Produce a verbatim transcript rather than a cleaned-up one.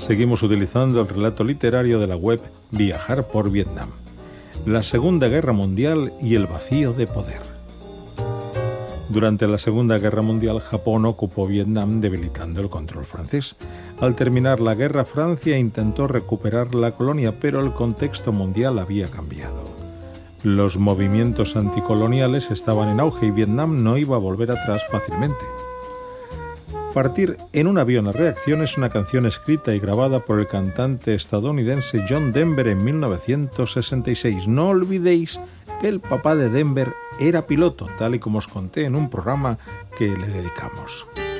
Seguimos utilizando el relato literario de la web Viajar por Vietnam. La Segunda Guerra Mundial y el vacío de poder. Durante la Segunda Guerra Mundial, Japón ocupó Vietnam debilitando el control francés. Al terminar la guerra, Francia intentó recuperar la colonia, pero el contexto mundial había cambiado. Los movimientos anticoloniales estaban en auge y Vietnam no iba a volver atrás fácilmente. Partir en un avión a reacción es una canción escrita y grabada por el cantante estadounidense John Denver en mil novecientos sesenta y seis. No olvidéis que el papá de Denver era piloto, tal y como os conté en un programa que le dedicamos.